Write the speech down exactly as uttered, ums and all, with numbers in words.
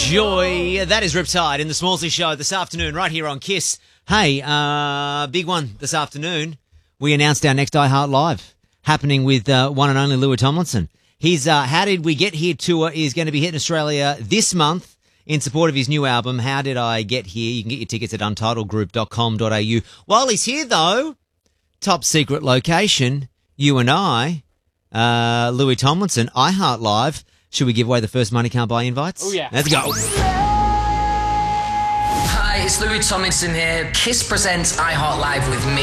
Joy. That is Riptide in the Smallsy Show this afternoon, right here on Kiss. Hey, uh, big one this afternoon. We announced our next iHeart Live happening with uh, one and only Louis Tomlinson. His uh, How Did We Get Here tour is going to be hitting Australia this month in support of his new album, How Did I Get Here? You can get your tickets at untitled group dot com dot a u. While he's here, though, top secret location, you and I, uh, Louis Tomlinson, iHeart Live. Should we give away the first Money Can't Buy invites? Oh, yeah. Let's go. Hi, it's Louis Tomlinson here. Kiss presents iHeart Live with me.